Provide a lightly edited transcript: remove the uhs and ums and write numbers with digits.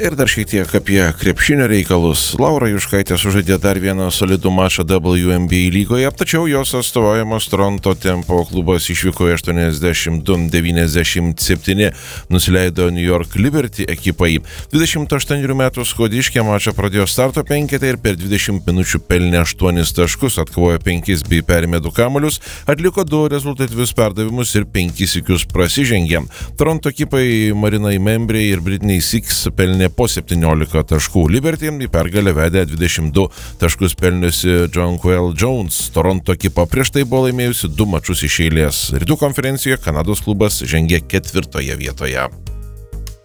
Ir dar šiek tiek apie krepšinio reikalus. Laura Juškaitė sužaidė dar vieną solidų mačą WNBA lygoje, tačiau jos atstovaujamos Toronto Tempo klubas išvykoje 82-97 nusileido New York Liberty ekipai. 28 metų skodiškė mačą pradėjo starto penkete ir per 20 minučių pelnė 8 taškus, atkovojo 5 bei perėmė 2 kamuolius, atliko 2 rezultatyvius perdavimus ir 5 sykius prasižengė. Toronto ekipai Marinai Membrey ir Britney Six pelnė po 17 taškų. Liberty į pergalę vedė 22 taškus pelniusi Jonquel Jones. Toronto ekipa prieš tai buvo laimėjusi 2 mačus iš eilės. Rytų konferencijoje Kanados klubas žengė 4 vietoje.